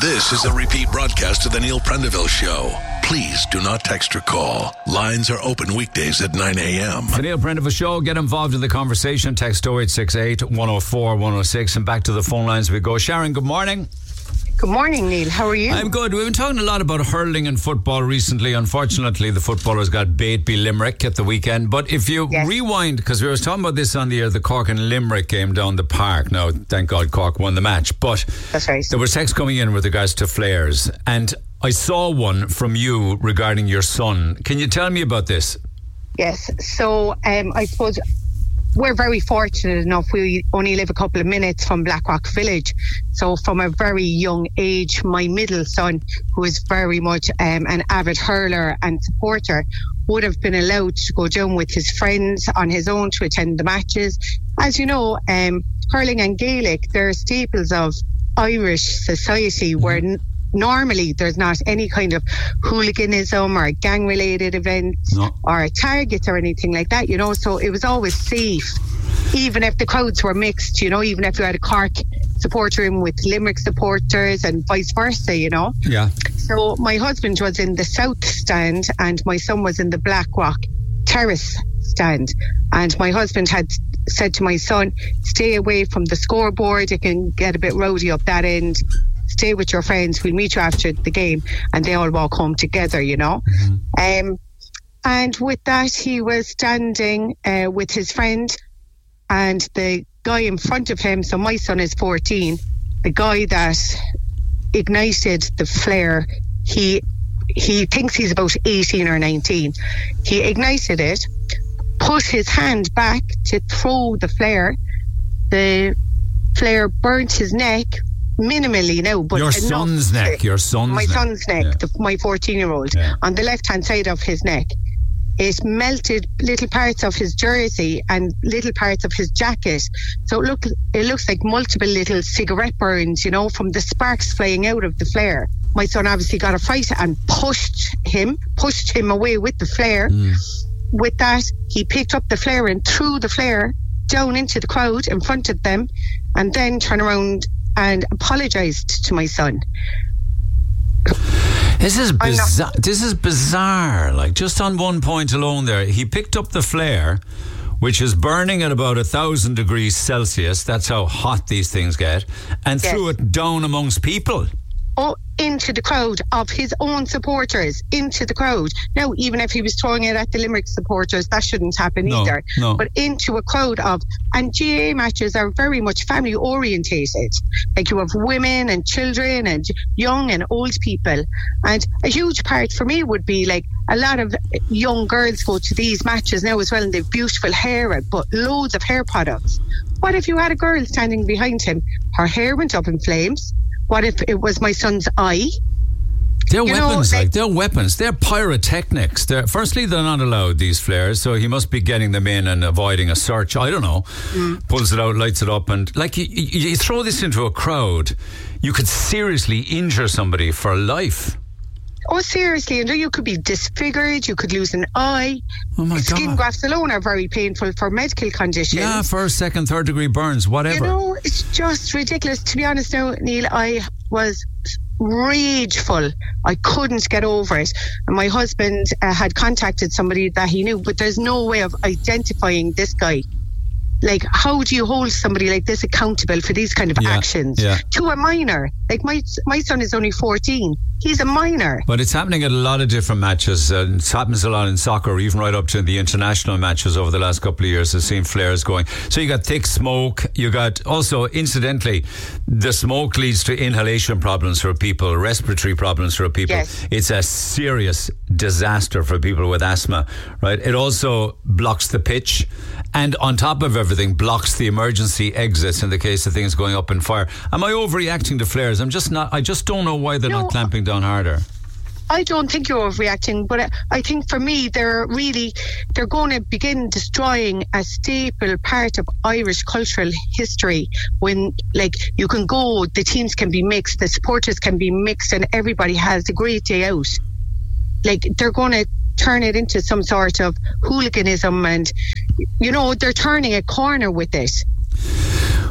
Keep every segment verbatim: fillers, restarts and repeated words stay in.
This is a repeat broadcast of the Neil Prendeville Show. Please do not text or call. Lines are open weekdays at nine a.m. The Neil Prendeville Show. Get involved in the conversation. Text oh eight six eight, one oh four, one oh six. And back to the phone lines we go. Sharon, good morning. Good morning, Neil. How are you? I'm good. We've been talking a lot about hurling and football recently. Unfortunately, the footballers got Bateby Limerick at the weekend. But if you Yes. rewind, because we were talking about this on the air, the Cork and Limerick game down the park. Now, thank God Cork won the match. But That's right. there were texts coming in with regards to flares. And I saw one from you regarding your son. Can you tell me about this? Yes. So um, I suppose we're very fortunate enough. We only live a couple of minutes from Blackrock Village. So from a very young age, my middle son, who is very much um, an avid hurler and supporter, would have been allowed to go down with his friends on his own to attend the matches. As you know, um, hurling and Gaelic, they're staples of Irish society where n- normally there's not any kind of hooliganism or gang-related events No. or targets or anything like that, you know, so it was always safe. Even if the crowds were mixed, you know, even if you had a Cork supporter in with Limerick supporters and vice versa, you know. Yeah. So my husband was in the south stand and my son was in the Blackrock Terrace stand. And my husband had said to my son, stay away from the scoreboard, it can get a bit rowdy up that end. Stay with your friends, we'll meet you after the game. And they all walk home together, you know. Mm-hmm. Um, and with that, he was standing uh, with his friend and the guy in front of him. So my son is fourteen. The guy that ignited the flare, he he thinks he's about eighteen or nineteen. He ignited it, put his hand back to throw the flare. The flare burnt his neck minimally now, but Your son's enough. neck. Your son's my neck. son's neck, Yeah. the, my fourteen-year-old, Yeah. on the left-hand side of his neck. It melted little parts of his jersey and little parts of his jacket. So it, look, it looks like multiple little cigarette burns, you know, from the sparks flying out of the flare. My son obviously got a fright and pushed him, pushed him away with the flare. Mm. With that, he picked up the flare and threw the flare down into the crowd in front of them and then turned around and apologised to my son. This is bizarre. This is bizarre. Like, just on one point alone there, he picked up the flare, which is burning at about a thousand degrees Celsius. That's how hot these things get, and Yes. threw it down amongst people. Oh, into the crowd of his own supporters, into the crowd. Now, even if he was throwing it at the Limerick supporters, that shouldn't happen No, either. no. But into a crowd of, and G A A matches are very much family orientated. Like you have women and children and young and old people. And a huge part for me would be like a lot of young girls go to these matches now as well, and they've beautiful hair, but loads of hair products. What if you had a girl standing behind him, her hair went up in flames? What if it was my son's eye? They're You weapons, know, like, like- they're weapons. They're pyrotechnics. They're, firstly, they're not allowed, these flares, so he must be getting them in and avoiding a search. I don't know. Mm. Pulls it out, lights it up, and like you, you, you throw this into a crowd, you could seriously injure somebody for life. Oh, seriously, and you could be disfigured, you could lose an eye. Oh my Skin God. grafts alone are very painful for medical conditions. Yeah, first, second, third degree burns, whatever. You know, it's just ridiculous. To be honest now, Neil, I was rageful. I couldn't get over it. And my husband uh, had contacted somebody that he knew, but there's no way of identifying this guy. Like, how do you hold somebody like this accountable for these kind of Yeah, actions? yeah. To a minor. Like, my my son is only fourteen. He's a minor. But it's happening at a lot of different matches. Uh, it happens a lot in soccer, even right up to the international matches over the last couple of years. I've seen flares going. So you got thick smoke. You got also, incidentally, the smoke leads to inhalation problems for people, respiratory problems for people. Yes. It's a serious disaster for people with asthma, right? It also blocks the pitch, and on top of everything, blocks the emergency exits in the case of things going up in fire. Am I overreacting to flares? I'm just not. I just don't know why they're No. not clamping down harder. I don't think you're overreacting, but I, I think for me, they're really, they're going to begin destroying a staple part of Irish cultural history when, like, you can go, the teams can be mixed, the supporters can be mixed, and everybody has a great day out. Like, they're going to turn it into some sort of hooliganism, and, you know, they're turning a corner with it.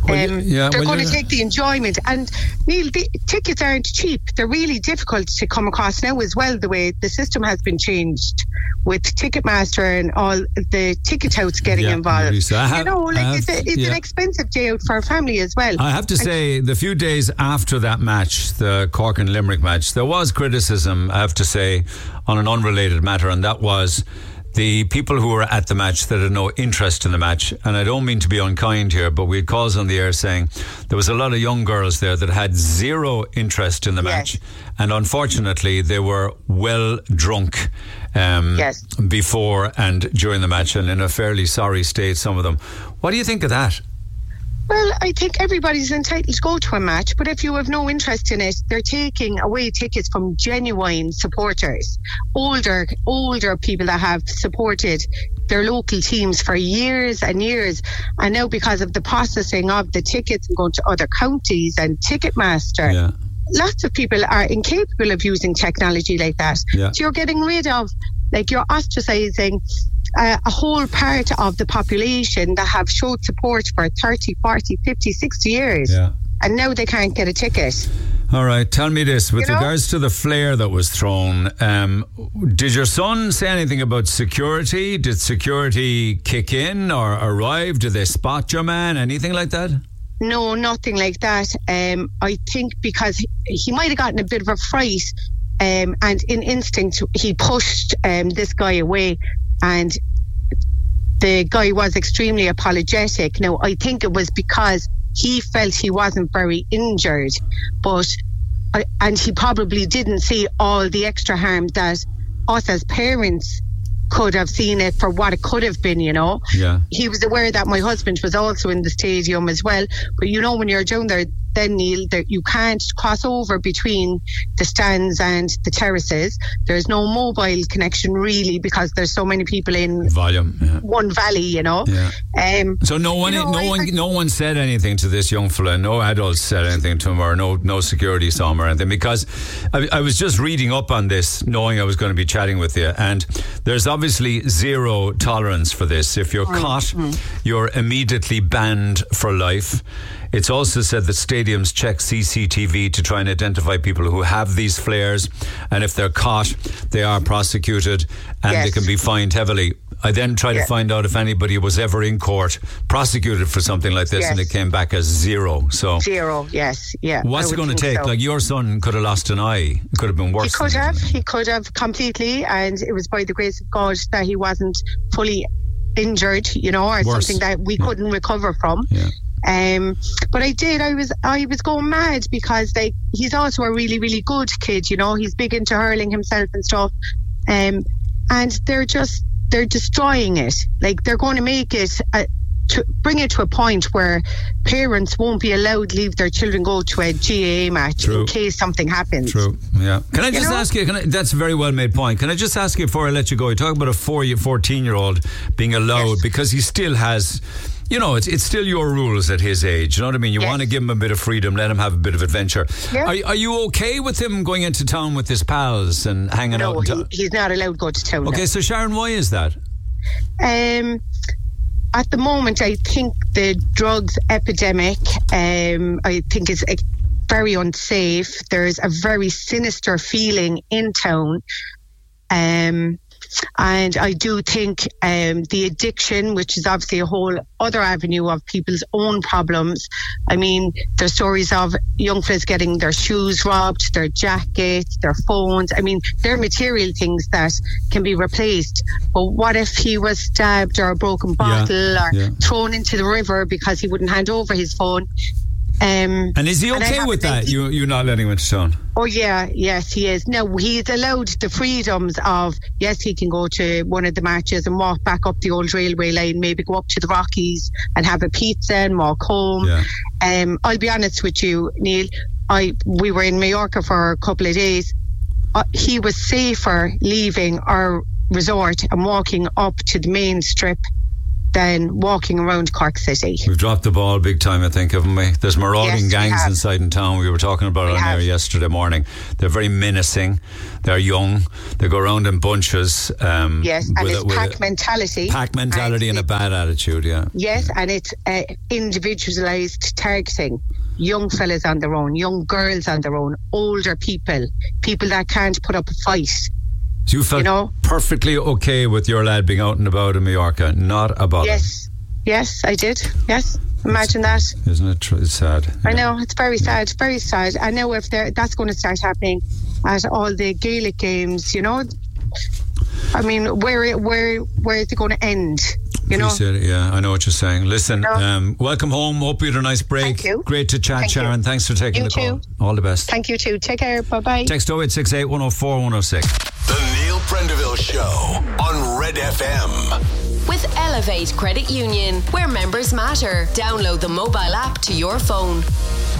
Well, um, yeah, they're well, going to you're- take the enjoyment. And Neil, the tickets aren't cheap. They're really difficult to come across now as well, the way the system has been changed with Ticketmaster and all the ticket outs getting Yeah, involved. Lisa, I have- you know, like I have- it's, a, it's yeah. an expensive day out for a family as well. I have to say, the few days after that match, the Cork and Limerick match, there was criticism, I have to say, on an unrelated matter, and that was the people who were at the match that had no interest in the match. And I don't mean to be unkind here, but we had calls on the air saying there was a lot of young girls there that had zero interest in the Yes. match. And unfortunately, they were well drunk um, Yes. before and during the match, and in a fairly sorry state, some of them. What do you think of that? Well, I think everybody's entitled to go to a match, but if you have no interest in it, they're taking away tickets from genuine supporters, older, older people that have supported their local teams for years and years, and now because of the processing of the tickets and going to other counties and Ticketmaster, Yeah. lots of people are incapable of using technology like that. Yeah. So you're getting rid of, like, you're ostracizing uh, a whole part of the population that have showed support for thirty, forty, fifty, sixty years. Yeah. And now they can't get a ticket. All right, tell me this. With You know? regards to the flare that was thrown, um, did your son say anything about security? Did security kick in or arrive? Did they spot your man? Anything like that? No, nothing like that. Um, I think because he, he might have gotten a bit of a fright, um, and in instinct he pushed um, this guy away, and the guy was extremely apologetic. Now, I think it was because he felt he wasn't very injured, but I, and he probably didn't see all the extra harm that us as parents could have seen it for what it could have been, you know. Yeah. He was aware that my husband was also in the stadium as well, but you know, when you're down there then, Neil, that you can't cross over between the stands and the terraces. There's no mobile connection really because there's so many people in Volume. Yeah. one valley, you know. Yeah. Um, So no one, you know, no I- one, I- no one said anything to this young fella. No adults said anything to him, or no, no security saw him or anything. Because I, I was just reading up on this, knowing I was going to be chatting with you, and there's obviously zero tolerance for this. If you're caught, you're immediately banned for life. It's also said that stadiums check C C T V to try and identify people who have these flares, and if they're caught, they are prosecuted and they Yes. can be fined heavily. I then tried to Yeah. find out if anybody was ever in court prosecuted for something like this, Yes. and it came back as zero. So, Zero, yes, yeah. what's I it would going to think take? so. Like, your son could have lost an eye. It could have been worse. He could than have, this. he could have completely, and it was by the grace of God that he wasn't fully injured, you know, or Worse. something that we Yeah. couldn't recover from. Yeah. Um, but I did. I was, I was going mad because like he's also a really, really good kid. You know, he's big into hurling himself and stuff. Um, and they're just they're destroying it. Like they're going to make it. A, to bring it to a point where parents won't be allowed to leave their children go to a G A A match True. in case something happens. True. Yeah. Can I just know? ask you? Can I, that's a very well made point. Can I just ask you before I let you go? You talk about a four, fourteen-year-old being allowed Yes. because he still has. You know, it's it's still your rules at his age. You know what I mean? You Yes. want to give him a bit of freedom, let him have a bit of adventure. Yeah. Are, are you okay with him going into town with his pals and hanging No, out? he, and he's not allowed to go to town. okay, so Sharon, why is that? Um, at the moment, I think the drugs epidemic, um, I think is uh, very unsafe. There's a very sinister feeling in town. Um, and I do think um, the addiction, which is obviously a whole other avenue of people's own problems. I mean, there's stories of young fellas getting their shoes robbed, their jackets, their phones. I mean, they're material things that can be replaced. But what if he was stabbed or a broken bottle or yeah. thrown into the river because he wouldn't hand over his phone? Um, And is he and I okay have with to that? think- You you not letting him into town? Oh yeah, yes he is. No, he's allowed the freedoms of, yes, he can go to one of the matches and walk back up the old railway line, maybe go up to the Rockies and have a pizza and walk home. Yeah. Um, I'll be honest with you, Neil, I we were in Mallorca for a couple of days. Uh, he was safer leaving our resort and walking up to the main strip than walking around Cork City. We've dropped the ball big time, I think, haven't we? There's marauding Yes, gangs inside in town. We were talking about it on air yesterday morning. They're very menacing. They're young. They go around in bunches. Um, yes, and with it's a, with pack a, mentality. Pack mentality and, and a bad attitude, yeah. Yes, and it's uh, individualised targeting. Young fellas on their own, young girls on their own, older people, people that can't put up a fight. So you felt you know? perfectly okay with your lad being out and about in Mallorca, not about Yes, it. yes, I did. Yes, imagine it's, that. Isn't it? Tr- it's sad. I yeah. know, it's very sad, very sad. I know if that's going to start happening at all the Gaelic games, you know. I mean, where where where is it going to end? You know? It, yeah, I know what you're saying. Listen, no. um, welcome home. Hope you had a nice break. Thank you. Great to chat, Thank Sharon. You. Thanks for taking you the call. Too. All the best. Thank you too. Take care. Bye bye. Text oh eight six eight, one oh four, one oh six. The Neil Prendeville Show on Red F M. With Elevate Credit Union, where members matter. Download the mobile app to your phone.